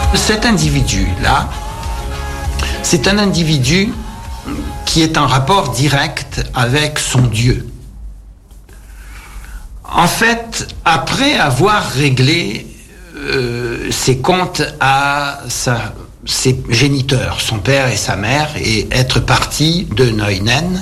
Cet individu-là, c'est un individu qui est en rapport direct avec son Dieu. En fait, après avoir réglé ses comptes à ses géniteurs, son père et sa mère, et être parti de Neuenen,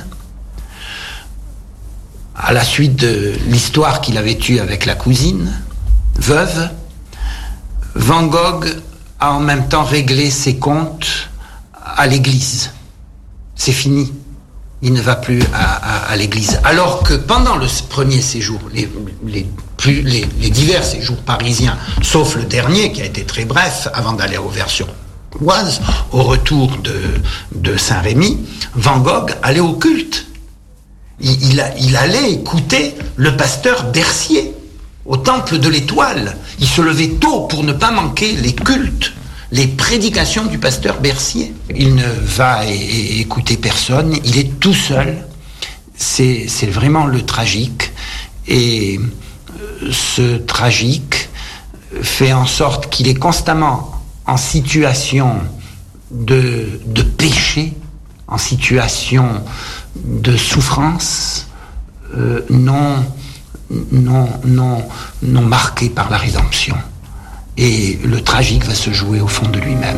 à la suite de l'histoire qu'il avait eue avec la cousine, veuve, Van Gogh a en même temps réglé ses comptes à l'église. C'est fini. Il ne va plus à l'église. Alors que pendant le premier séjour, les divers séjours parisiens, sauf le dernier qui a été très bref avant d'aller au Vers-sur-Oise, au retour de Saint-Rémy, Van Gogh allait au culte. Il allait écouter le pasteur Bercier au temple de l'Étoile. Il se levait tôt pour ne pas manquer les cultes, les prédications du pasteur Bercier. Il ne va écouter personne, il est tout seul. C'est vraiment le tragique. Et ce tragique fait en sorte qu'il est constamment en situation de péché, en situation de souffrance non marquée par la rédemption. Et le tragique va se jouer au fond de lui-même.